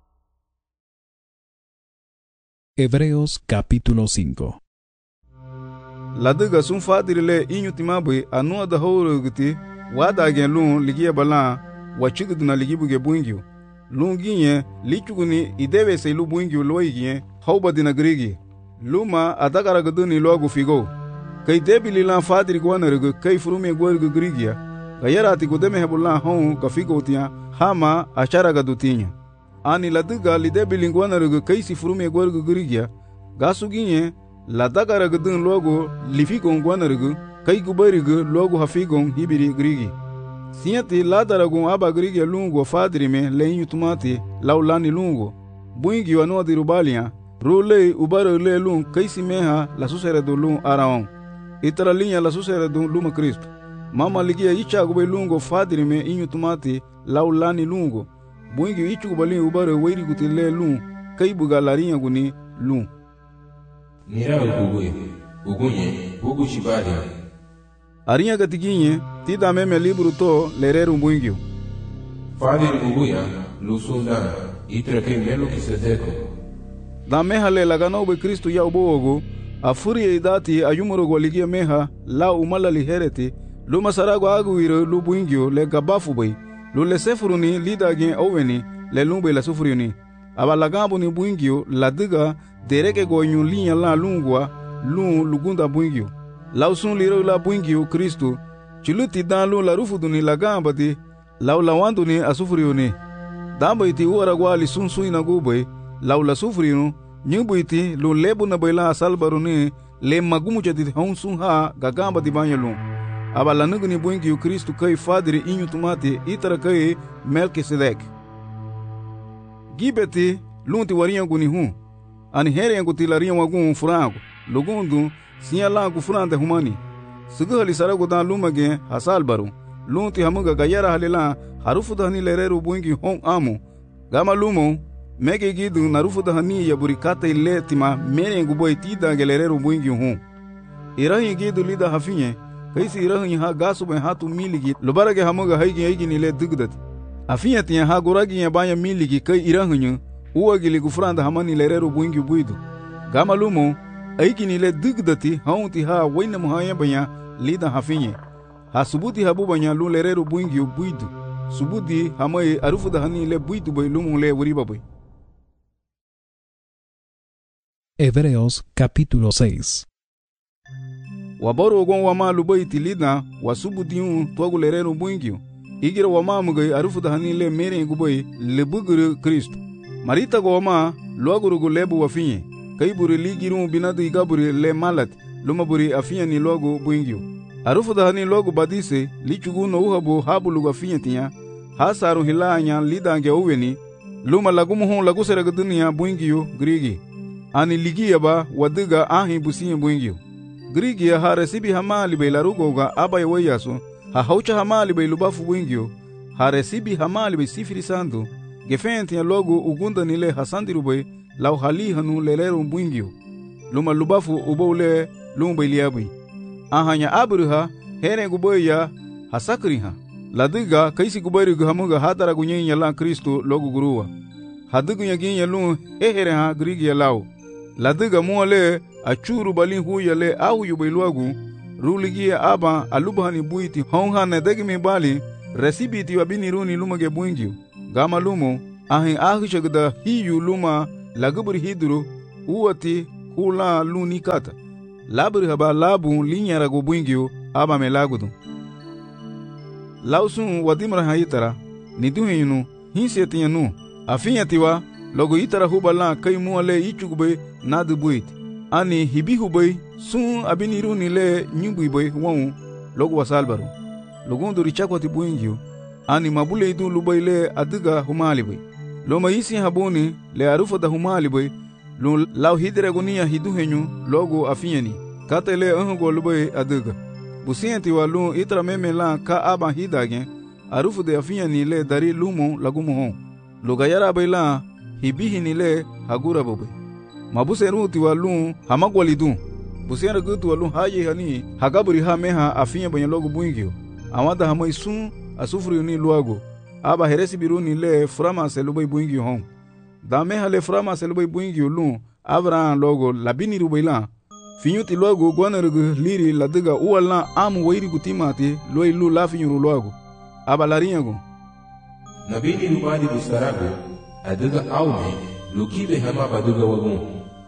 Hebreos capítulo 5. Ladiga sun fadirile inyutimabe anua da houruguti wada gen lun ligia balan wachiguduna ligibuge buingio. Lun ginye lichuguni ideve se lu buingio loigien haubadina grigi. Luma adagaragaduni logu figo. Kai debili lan fadiri guanarugu kai furume guarugu grigia. Gayarati gudeme hebulan hon gafigo tia hama acharagadutinha. Ani ladiga lidebili guanarugu kai si furume guarugu grigia. Gasuginye ladagaragadun logo lifigon guanarugu kai gubarigu logo hafigon hibiri grigi. Sienti ladaragun aba grigia lungo fadirime leinyu tumati laulani lungo. Buingi anua dirubalia rulei ubaro le lun kai si meha la susere do lun araon. Itara linha la susere do luma Cristo. Mama ligia ichagube lungo fadirime inyu tumati laulani lungo. Buingi ichugubali ubaro weiriguti le lun kai buga larinha guni lun. Nira uguye, ugunye, ugu shibari. Arinha gatiginye, tida meme libro to lereru buingio. Fadir uguya, lusunda, itrake melo kisedeko. Da meha le lagano be Kristo ya ubogo, afuri e dati ayumuro gwaligia meha, la umala lihereti, luma sarago aguiro lu buingio le gabafu bay, lu le sefuruni lida gen oweni, le lumbe la sufuriuni. Aba lagambo ni buingio, la diga, dereke goyun linha la lungwa, lun lugunda buingio. Lausun liro la buingio Kristo, chiluti dan lun la rufuduni lagamba di, lau lawanduni asufuriuni. Damba iti uaragwa li sun suina gubay, lau la sufuriunu, nyubu iti lun lebu na bayla asalbaruni, le magumucha di hon sun ha gagamba di banya lun. Aba lanuguni buingio Kristo kai fadiri inyu tumati itara kai Melkisedek. Gibeti lunti warinha guni hun. Ani herengu tilarinha wagun furango. Lugundu siya langu furante humani. Suguhali sarago dan lumage hasalbaru. Lunti hamuga gayara halila harufudahani lereru buingi hon amu. Gama lumo mege gidu narufudahani yaburikata ile tima merengu boy tida gelereru buingi hun. Irahi gidu lida hafinye. Kaisi irahi ha gasu ben hatu miligi lubarage hamuga haigi nile dugdati. Afinha tinha haguragi ya banha miligi kai irahanyu uagili gufranda hamani lereru buingi buidu. Gama lumo aiki le dugdati haunti ha waina muhaya banya lida hafinye. Ha subuti habu banya lu lereru buingi buidu. Subuti hamai arufuda hani le buidu bay lumo le wuriba bay. Hebreos capítulo 6. Wabaru ogon wama lubaiti lida wasubuti tuagu lereru buingi. Igira wama mugai arufuda hani le mere ngubai le buguru Kristo. Marita goma loagurugu lebu wafinye. Kaiburi ligiru binadu igaburi le malat lumaburi afinya ni logo buingio. Arufuda hani logo badise lichugu no uhabu habulu afinya tinya. Hasaru hilanya lidange uweni luma lagumu hon lagusera dunia buingio grigi. Ani ligia ba wadiga ahi businye buingio. Grigi ha resibi hamali belarugo ga abaye wayaso. Ha haucha hamali bay lubafu buingio, ha resibi hamali bay sifiri sandu, gefenti ya logo ugunda nile hasandiru bay lau hali hanu leleru buingio, luma lubafu uboule lumba liabi. Ahanya abruha, here guboy ya hasakri ha. Ladiga kaisi gubayri guhamuga hadara gunyen ya lan Kristo logo guruwa. Hadigu ya gin ya lun hehere ha grigi ya lau. Ladiga muale achuru balin hu ya le ahu yubay luagu, ruligia aba alubhani buiti honha na degimi bali resibiti abiniruni luma ge buingio gama lumo ahin ahishagda hiyu luma lagubri hidru uwati hula luni kata labri haba labu linyara go buingio aba melagudu lausun wadimra hayitara niduhinu hinsetianu afinyatiwa logo itara hubala kai muale ichugbe nadbuit ani hibihubei sun abiniruni le nyubuibei won logo wasalbaru logundu richakwati buingio ani mabule idun lubaile adiga humalibe loma isi habuni le arufa da humalibe lu law hidre gonia hiduhenyu logo afinyani katele ango lubai adiga busienti walu itra memela ka aba hidage arufu de afinyani le dari lumo lagumo hon lugayara baila hibihini le hagura bobe mabuseruti walu hamagwalidu busera gutu walu haye hani hagaburi ha meha afinya banya logo buingio awada hamai sun asufuri ni luago aba heresi biruni le frama selubai buingio hon da meha le frama selubai buingio lu abra logo labini rubaila finyuti luago gwanargu liri ladiga uwala amu wairi kutimati loi lu lafinyuru luago aba larinyago nabini rubadi bustarago adiga aume lukibe hama baduga wagun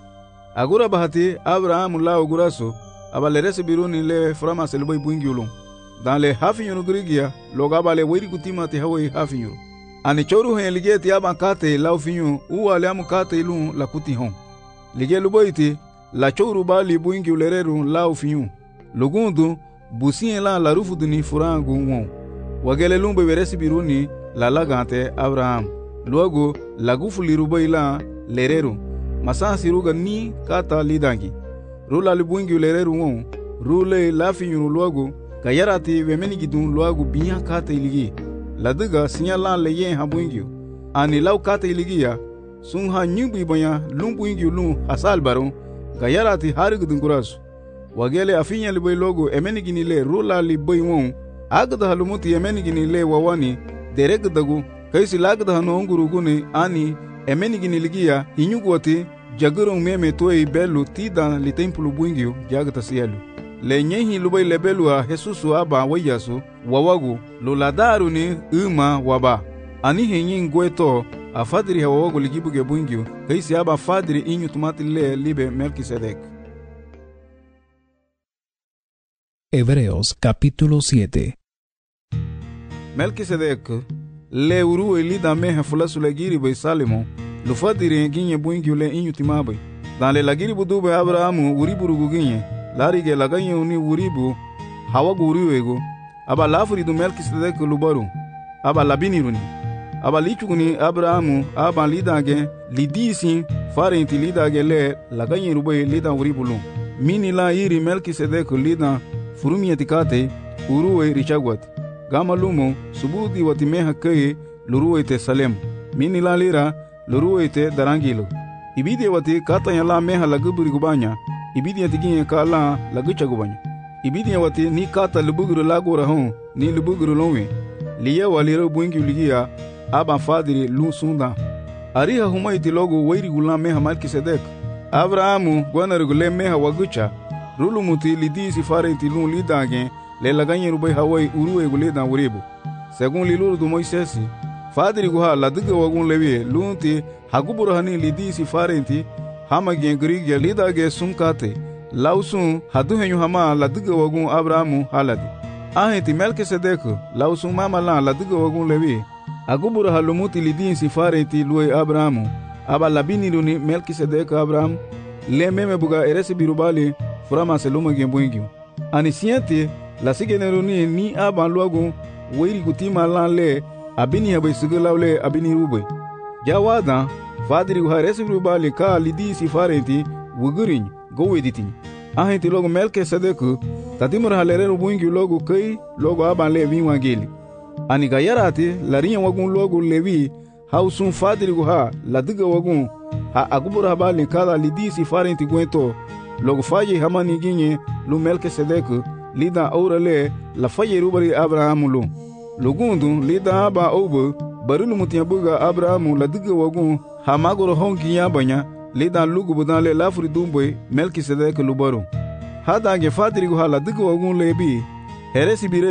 agura bahati abraham lao guraso aba leresi biruni le frama selubai buingio lu dans le hafinyuru grigia loga le wairi kutimati hawai hafinyuru ani choru hen ligeti aba kate lao finyu uwale amu kate lu la kuti hon lige lubaiti la choru bali buingi ulereru lao finyu lugundu busien la rufu duni furangu won wagele lumbe veresi biruni la lagante abraham luego lagufu lirubaila lereru masasi ruga ni kata lidangi rula libuingi ulereru won rule la finyu luego kayarati wemeni gidun luego biya kata iligi ladiga sinyala leye habuingi ani lau kata iligia sun ha nyubi banya lumbuingi lu hasal baro gayarati harigudun kurasu wagele afinya libai logo emenigini le rula libai won agda halumuti emenigini le wawani deregdagu kaisi lagda hanonguruguni ani emenigini ligia hinyugwati jagurung meme toy belu tidan li templu buingio jagta sielu le nyehi lubai lebelu a Jesusu aba wayasu wawagu luladaru ni uma waba ani henyin gweto a fadri hawawagu ligibuge buingio kaisi aba fadri inyu tumati le libe Melquisedec. Hebreos capítulo 7. Melquisedec le uru elida meha fulasu legiri be Salemo lu fadri ginye buingio le inyu timabe dan le lagiri budube Abrahamu uriburugu ginye larige laganye uni uribu hawagu uriwego aba lafuri du Melquisedec lubaru aba labiniruni aba lichuguni Abrahamu aba lidage lidisi farenti lidage le laganye rubai lida uribulu mini la iri Melquisedec lida furumieti kate uruwe richagwat gama lumo subudi watimeha keye luruwe te Salem mini la lira luruwe te darangilo ibidi wati kata yala meha laguburi gubanya ibidi atiginye kala lagucha gubanya ibidi wati ni kata lubuguru lagora hon ni lubuguru lonwe liye waliro buingi ligia aba fadiri lu sunda ariha humaiti logo wairi gula meha Melquisedec Abrahamu gwanarugule meha wagucha rulumuti lidisi farenti lu lidage le laganye rubai hawai uruwe guleda uribu segun liluru du Moisesi fadiri guha ladiga wagun lewie lunti haguburu hani lidisi farenti hama gengrigia lidage sunkate lausun haduhenyu hama ladiga wagun Abrahamu haladi ahenti Melquisedec lausun mama la ladiga wagun lewie aguburu halumuti lidisi farenti luwe Abrahamu aba labiniruni Melquisedec Abrahamu le meme buga eresi birubali furama seluma gembuingio ani siente la sigeneruni ni aba luagu wairi kutima lan le abini habe sigulawle abini rube jawada fadiri guha eresi birubali ka lidisi farenti wugurin goweditin ahenti logo Melquisedec tatimur halere rubuingio logo kai logo aba le winwangeli ani gayarati larinya wagun logo lewi hausun fadiri guha ladiga wagun ha agubura bali kala lidisi farenti gwento logo faye hamani ginye lu Melquisedec lida aurale la faye rubari Abrahamu lu lugundu lida aba obo barulu mutiabuga Abrahamu ladiga wagun ha magoro honki yabanya lida lugu budale lafuri dumboy Melquisedec lubaru hada ge fadiri guha ladiga wagun lebi heresi bire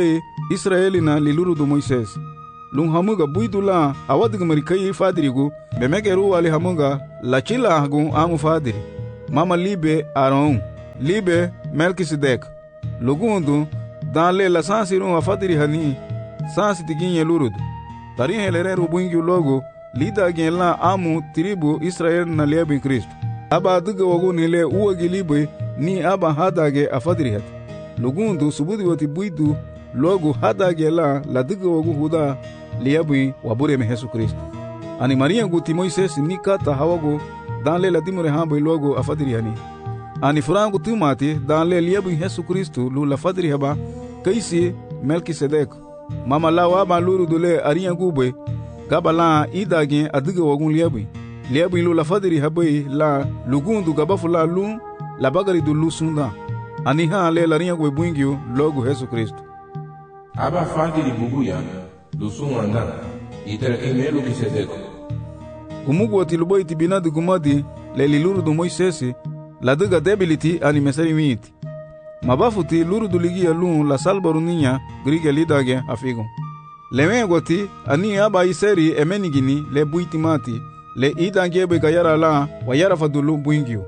Israeli na liluru do Moises. Lung hamuga buidula awadiga marikai fadirigu bemegeru wali hamuga la chila hagun amu fadiri. Mama libe Aaron, libe Melkisedek. Lugundu danle la sansiru afadiri hani sansi tiginye lurudu. Tarin helereru buingi logo lida genla amu tribu Israel na liebe Kristo. Aba duga wagu nile uwagi libe ni aba hadage afadiri hat. Lugundu subudi wati buidu logo hadage la duga wagu huda liabi wabure me Yesu Kristo. Ani Maria guti Moises ni kata hawago danle la dimure hambo logo afadiri hani. Ani furangu tumati danle liabi Yesu Kristo lu la fadiri haba kaisi Melkisedek. Mama lawa ba luru dole ariya gube gabala idage adiga wagun liabi lu la fadiri habai la lugundu gabafula lu la bagari du lu sunda. Ani ha le la riya gube buingio logo Yesu Kristo. Aba fadiri buguya lusumanda itara emelu kisedeko. Gumugu ati lubo iti binadi gumadi le liluru du Moisesi la diga debiliti ani mesari miti. Mabafuti luru du ligia lu la salbaru ninya grige lidage afigo. Leme goti ani aba iseri emenigini le buiti mati le idangebe gayara la wayara fadulu buingio.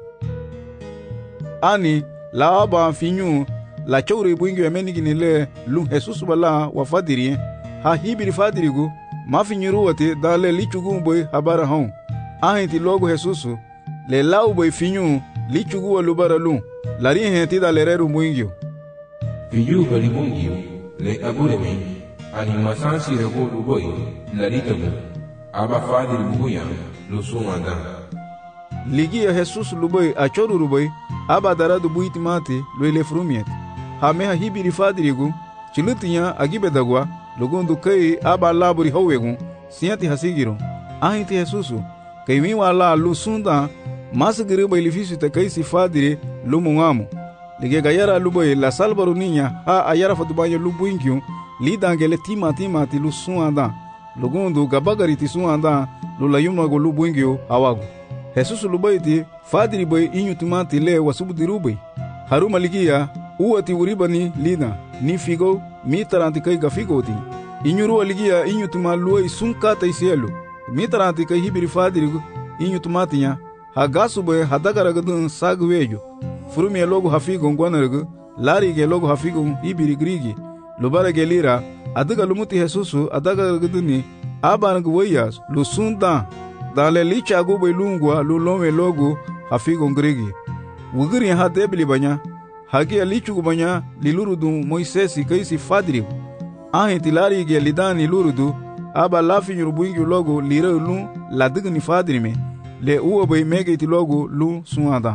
Ani la aba finyu la chowri buingio emenigini le lu Jesus bala wafadiri ha hibiri fadirigu mafinyuru wati dale lichugu boy habara hon. Ahinti logo Jesusu le lau boy finyu lichugu walubara lu lari henti da lereru buingio. Finyu bali buingio le aguremi ani masansi rego luboy laritabu aba fadiri buguya lusumanda. Ligia Jesus luboy achoru ruboy aba daradu buiti mati luele frumiet. Hameha hibiri fadirigu chilutinya agibedagwa lugundu kai aba laburi howegu siati hasigiro. Ahinti Jesusu kai miwa la lusunda masagiri boy lifisi te kai si fadiri lumungamu. Lige gayara luboy la salbaru ninya ha ayara fatubanyo lubuingyo lidangele timati lusuanda. Lugundu gabagari tisuanda lulayuma go lubuingyo awagu. Jesusu luboy ti fadiri boy inyutumati le wasubudiru boy. Haruma ligia uwati uribani lina ni figo mitaranti kai gafigo ti. Inyuru aligia inyutuma luoi sunkata isielu. Mitaranti kai hibiri fadirigu inyutumatinya hagasu boy hadagaragadun sagwejo. Furumia logo hafigo ngwanargu lari ge logo hafigo hibiri grigi. Lubara ge lira adaga lumuti Jesusu adagaragaduni abangu wayas lusunda dale licha go boy lungwa lulome logo hafigo grigi. Wugiri ha debli banya hagi alichugu banya lilurudu Moisesi kaisi fadirigu. Ahinti lari ge lidani lurudu aba lafi nyurubuingi logo lira lu la digni fadirime le uwa boy mege iti logo lu suada.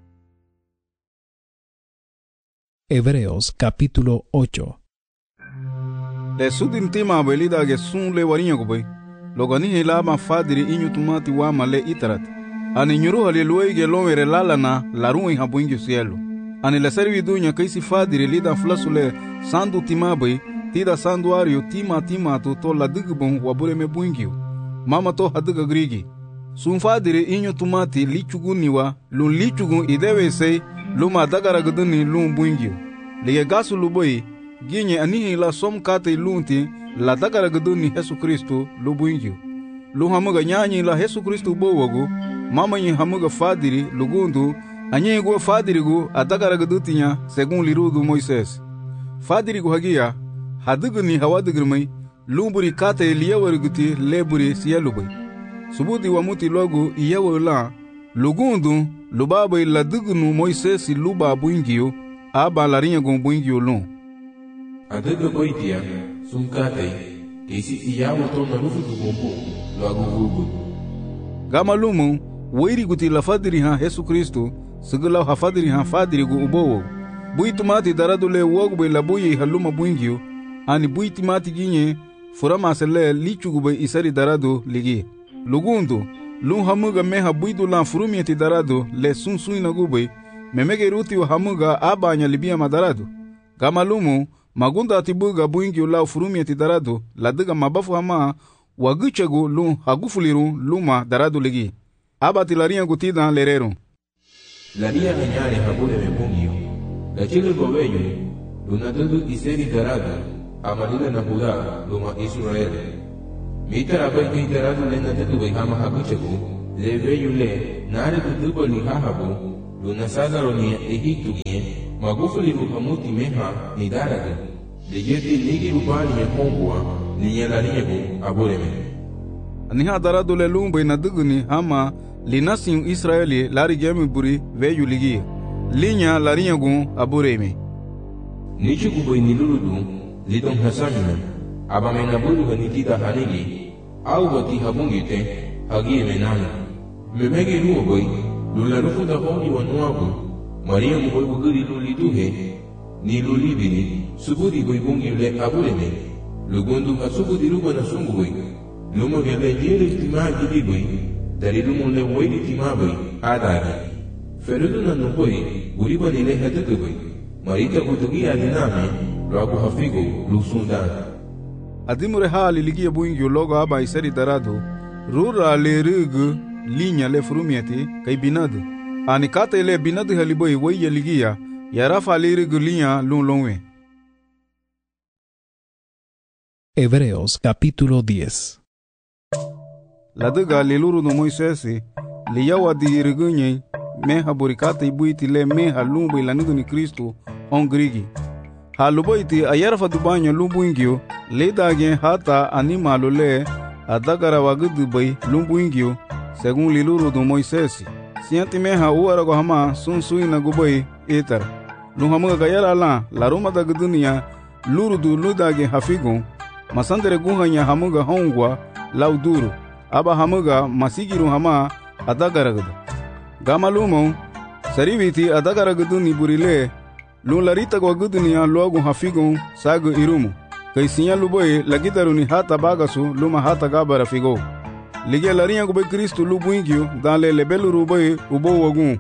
Hebreos capítulo 8. Le sudin tima boy lidage sun le warinyago boy logani helaba fadiri inyutumati wama le itarat. Ani nyuru hali luege lomere lalana larui habuingi sielu. Ani la servi dunya kaisi fadiri lida flasule sandu tima boy tida sanduario tima to la digbon wabure me buingio. Mama to hadiga grigi. Sunfadiri inyo tumati lichuguniwa lun lichugun idewe sei luma dagaraguduni lun buingio. Lige gasu luboy ginye anihi la som kate lunti la dagaraguduni Yesu Kristo lu buingio. Lu hamuga nyanyi la Yesu Kristo bowogu mama nyi hamuga fadiri lugundu anyi go fadirigu adagaragudutinya segun lirudu Moises. Fadirigu hagia hadiguni hawadigirmai lumburi kate liyawariguti leburi siyalubay. Subudi wamuti logo iyawala lugundu lubabai la digunu Moisesi luba buingio aba larinya gon buingio lun. Adiga boitia sunkate kesi iyawo to na lufu gombo lagu gugu. Gama lumu wairi guti la fadiri ha Yesu Kristo sigala ha fadiri ha fadirigu ubowo. Buitumati daradule wogbe la buyi haluma buingio ani buiti mati ginye furama sele lichugube isari darado ligi. Lugundu lun hamuga meha buidu lan furumieti darado le sunsuina gube memege ruti wa hamuga abanya libia madarado. Gama lumu magunda atibuga buingi ula furumieti darado ladiga mabafu hama wagichegu lun hagufuliru luma darado ligi. Abati laria gutida lerero. Laria menyare habule mebungio. La chile gobeyo lunadadu iseri darado amalila na Judá luma Israel. Mitara bai kitaradu le na tetu bai hama hakuchaku, le veyu le nare kutubo li hahabu, luna Sazaro ni Egiptu gie, magufuli ruhamuti meha ni daradu, le yeti ligi rubani ya kongua, ni yelariyebu abureme. Aniha daradu le lumbai na duguni hama linasin Israeli lari gemi buri veyu ligi, linya lariyegun abureme. Nichu kubai nilurudu, lidong hasamina, abamena buru hanitida hanigi, au bati habungite, hagi menana. Memege luo boy, lularufu da honi wanuabu, Maria muboy buguri lulituhe, ni lulibini, subudi boy bungi le abureme, lugundu hasubudi ruba na sungu boy, lumo gele jere tima gidi boy, dari lumo le woydi tima boy, adari. Ferudu na nuboy, buriba nile hatake boy, Marita kutugi aliname, logo hafigo, lusundana. Adimure hali ligia buingio logo aba iseri darado, rura le rugu, linha le frumieti, kai binadu. Anikata ile binadu haliboi weye ligia, yarafa le rugu linha lungwe. Hebreos capítulo 10. La duga le luru no Moisesi, le yawa di rugunye, meha burikata ibuiti le meha lumbu ilanudu ni Kristo, on grigi. Haluboiti ayarafa dubanyo lumbuingio, le dagen hata animalo le, adagara wagudu bai lumbuingio, según liluru do Moisesi. Sianti meha uarago hama sunsui na gubai etar. Luhamuga gayara la roma da gudunia, luru du ludage hafigun, masandere guhanya hamuga hongwa, lauduru, aba hamuga masigiru hama adagara gudu. Gama lumon, sariviti adagara guduni burile, lunlarita gwa gudunia logu hafigun sagu irumu. Kaisinya luboy lagitaruni hata bagasu luma hata gabara figo. Lige larinya gube Kristu lubuingio dan le lebelu ruboy ubo wagun.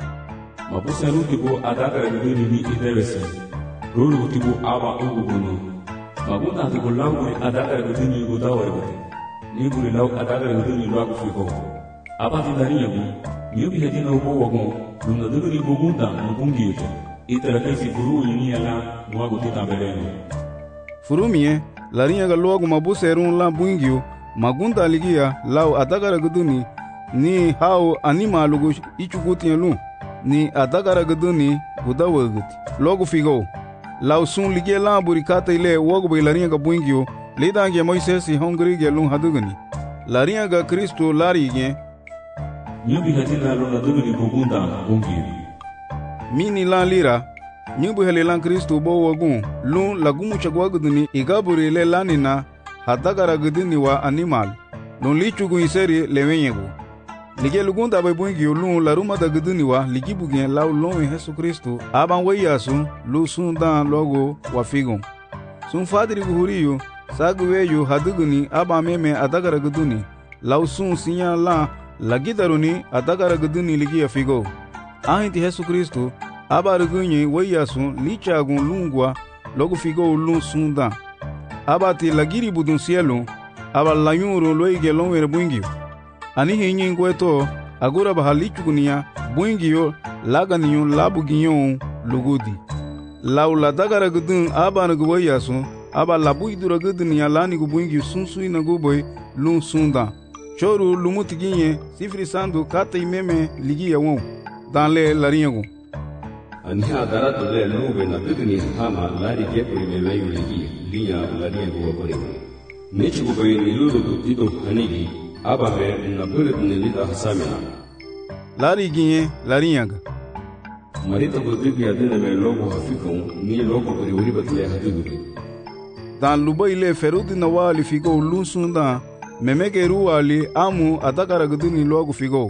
Mabusa rutibo adagara guduni ni idewese. Rulu tibo aba ugugunu. Magunda tibo languri adagara guduni gudawaribo. Niburi lau adagara guduni logu figo. Aba tindarinya gu, nyubi hedina ubo wagun, luna duguni bugunda nubungio. Itara kaisi furu yini ala mwagu titabeleno. Furumie, larinya ga logu mabuse erun la buingio, magunda ligia lau adagara guduni, ni hao anima lugu ichuguti yalun, ni adagara guduni gudawaguti. Logu figo, lau sun ligia la burikata ile wogu bai larinya ga buingio, lidange Moisesi hongri gelun hadugani. Larinya ga Kristo larige, nyubi hatina luna duguni bugunda bungio. Mini lan lira, nyubu hele lan Kristo bo wagun, lun lagumu chagwa guduni igaburi le lanina, hadagara guduni wa animal, lun lichugu iseri lewenyegu. Lige lugunda baibungi lun laruma da guduni wa ligibugen lau lon Yesu Kristo, aban weyasu, lu sun dan logo wa figun. Sun fadiri guhuriyo, sagu weyu haduguni aban meme adagara guduni, lau sun sinya lan lagidaruni adagara guduni ligi ya figo. Ahinti Yesu Kristo, aba rugunye weyasun lichagun lungwa logo figo lun sundan. Aba ti lagiri budun cielo, aba layunro loige lonwere buingio. Ani hinyin ngweto, agura baha lichugunia, buingio, laganiyon labuginyon lugudi. Lau la dagara gudun aba nagu weyasun, aba labu idura gudunia lani gu buingio sunsui nagu boy lun sundan. Choru lumutiginye, sifri sandu kata imeme ligi ya wong. Dan le larinyagu. Aniha daratu le lube na duguni hama lari gepuri le veyu ligi linya larinyagu wapore. Nichu kubayi niluru dutito hanigi ababe na bulet nilita hasamina. Lari ginye larinyaga. Marita kutubi adina me logo hafikon ni logo kuri uribatile hadugudu. Dan luba ile ferudi na wali figo lunsunda memege ruwali amu adakara guduni logo figo.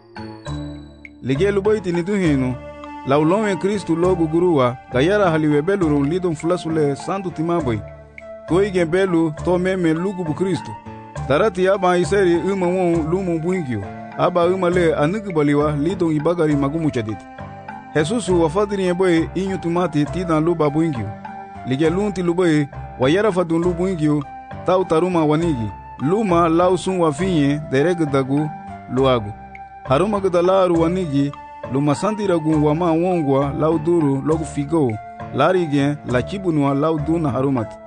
Lige lubaiti ni duhinu, laulonwe Kristu logo guruwa, gayara haliwe beluru lidon fulasule sandu timaboy. Toige belu to meme lugu bu Kristu. Tarati aba iseri won lumu buingio, aba le anugubaliwa lidon ibagari magumu chaditi. Jesusu wafadiri yeboy inyu tumati tidan luba buingio. Lige lunti luboy, wayara fadun lubu buingio, tau taruma wanigi. Luma lausun wafinye deregudagu luagu. Haruma gudalaru wanigi, luma sandiragun wama wongwa lauduru logu figo, larige la chibunwa lauduna harumati.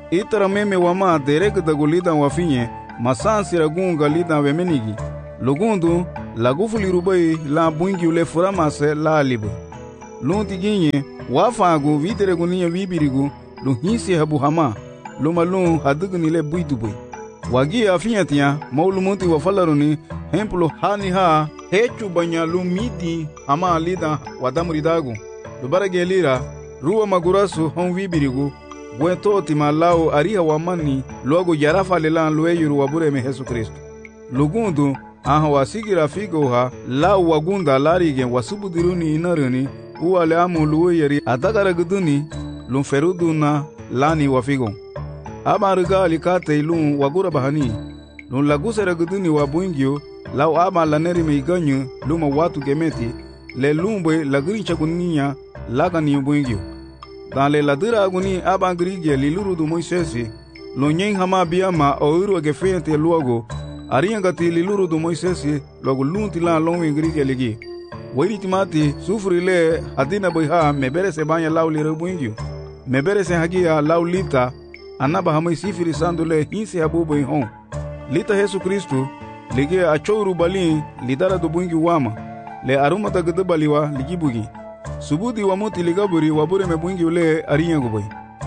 Itara meme wama derek dagu lidan wafinye masan siragunga lidan wemenigi. Lugundu lagufuli rubai la bungi ule furamase la alibu. Lunti ginye wafagu viteregu niya vibirigu lu hinsi habu hama luma lu hadugni le buidubui. Wagi afinyatiya maulumunti wafalaruni hemplo hani ha hechu banya lu miti hama lidan wadamuridagu. Lubarage lira ruwa magurasu hon vibirigu Gwento timalao ariha wamani luago yarafa lelan lueyuru wabureme Yesu Kristo. Lugundu aha wasigira figoha lau wagunda larigen wasubudiruni inaruni uwale amu lueyeri atagaraguduni lumferuduna lani wafigon. Aba rigali kate ilun wagura bahani lun laguseraguduni wabuingyo lau aba laneri meiganyu luma watu gemeti le lumbe lagrinchagunia lagani buingyo. Dans les ladira aguni abangrigie liluru du Moisesi, lonyen hama biama oiru agefente luago, ariangati liluru du Moisesi, logo lunti la lonwe grigie ligi. Wairi timati sufri le hadina boiha mebere se banya lau lire buingyo. Mebere se hagia lau lita, anaba hamai sifiri sandule hinsi habu boihon. Lita Yesu Kristu, ligi achouru balin lidara du buingyo wama, le arumata gedebaliwa ligi bugi. Subudi wa muti ligaburi wabure mebungi ule ariya gubay.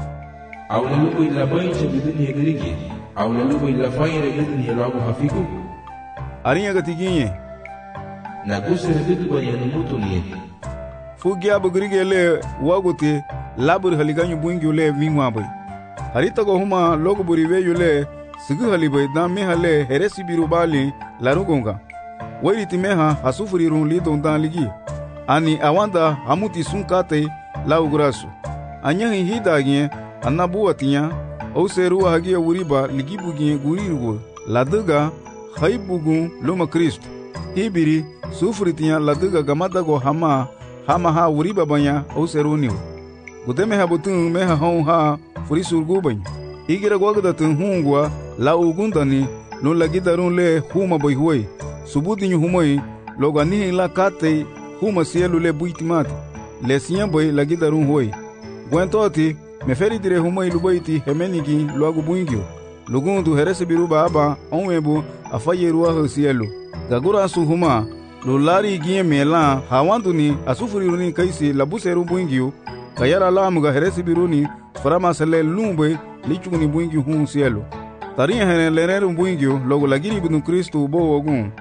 Awla lugo ila bayin biduni yegrigi. Awla lugo ila fayre biduni yelagu hafiku. Ariya gatiginye. Na kusere bidu bayanu mutuni. Fugia bugrige le waguti labur haliganyu bungi ule vingwa bay. Harita go huma logo buriwe yule sigu halibay dan mehale heresi birubali larugonga. Wairiti meha hasufuri runlidon dan ligi. Ani awanda hamuti sunkate la ugrasu. Anyahi hidagye anabuatinya au serua hagia uriba ligibugie gurirugo. Laduga haibugu luma Kristo. Hibiri sufritinya laduga gamadago hama ha uriba banya au seruniu. Gudeme habutun meha hon ha furisurgu banya. Igira gwagdatun hungwa la ugundani no lagidarun le huma boyhuwe. Subudinyu humoi logani la kate huma sielu le buitimati le siamboy la gidarun hoy gwentoti me feri dire huma ilubaiti hemenigi luagu buingyo lugundu herese biruba aba onwebu afayeru wa sielu gagura su huma lulari gie mela hawanduni asufuri kaisi labuseru buingyo kayara lamuga herese biruni farama sele lumbe lichuni buingyo hun sielu tariya hene leneru buingyo logo lagiri binu Kristo bo ogun.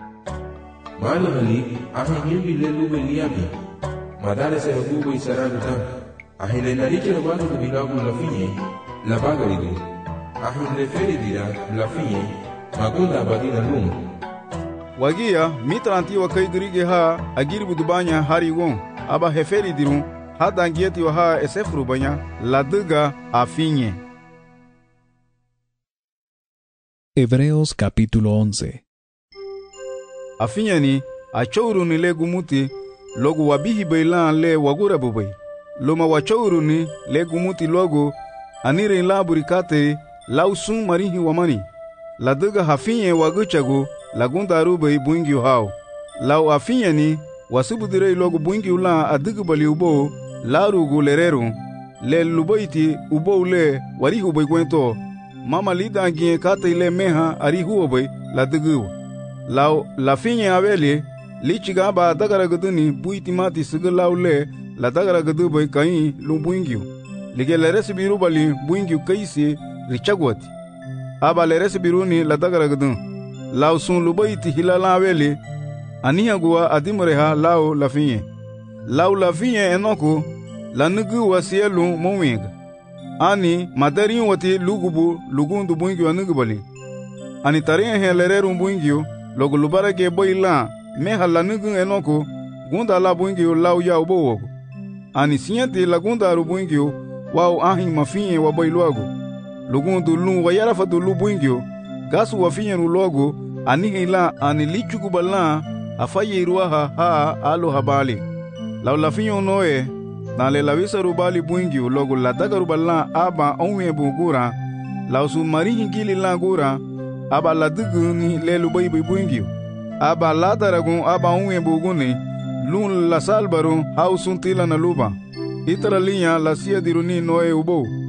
Malahali, ahimbi lelu beliami. Madare se rubu isaraguta. Ahile nariche robano de bilagu la finye, la bagaridu. Ahile feri dira la finye, magunda badina lum. Wagia mitranti wa kai grige ha agiribu dubanya harigon aba heferi dirun hadangieti wa ha esefru banya la duga afinye. Hebreos capítulo 11. Afinyani achouruni le gumuti logo wabihi bailan le wagura bubai. Loma wachouruni le gumuti logo anire laburi kate lausun marihi wamani. La duga hafinye waguchago lagunda arubai buingi hao. Lau afinyani wasubudire logo buingi ula adugu bali ubo larugu lereru le lubaiti ubo ule warihu bai gwento. Mama lida angie kate ile meha arihu obai la dugu. Lau la finye aveli lichiga ba dagaragaduni buitimati sigalaule la dagaragadu bai kai lu buingyu lige le resibiru bali buingyu kaisi richagwati aba le resibiruni la dagaragadu lau sun lu baiti hilala aveli aniya gua adimureha lau la finye enoko la nugu wasielu mowinga ani madarin wati lugundu buingyu anugu bali ani tarin he lereru buingyu logo lubarage boila meha la nugu enoko gunda la buingyo lau ya ubo ani siente la gunda ru buingyo wao ahin mafinye wa boiluago lugundu lu wa yara fadu lu buingyo gasu wa finye ru logo ani hila ani lichugu bala afaye ruaha ha alo habali lau la finyo noe na le la visa ru bali buingyo logo la daga ru bala aba onwe bugura lau su marihi gili la gura aba la duguni le lu bai buingyo aba la daragun aba onwe buguni lun la salbaru hausun tila na luba itara linya la sia diruni noe ubo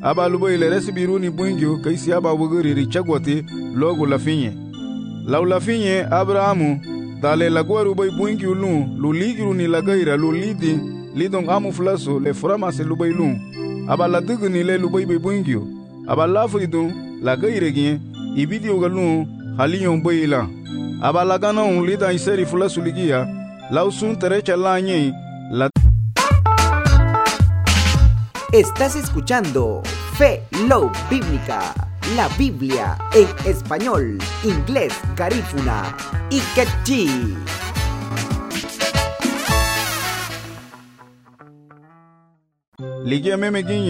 aba lubo ile resibiruni bwingyo kaisi aba wuguri richagwati logo lafinye. Lau lafinye Abrahamu dale lagwaru bay bwingyo lu ligiru ni lagaira lu lidi lidong amu flaso le framase lubay lu. Aba la digni le lubay bay bwingyo. Aba lafridun lagaire gien ibidio galu haliyon bayila. Aba la ganon lida iseri flaso ligia lau sun terecha la nye la. Estás escuchando Fe Love Bíblica, la Biblia en español, inglés, garífuna y quechí. Ligia meme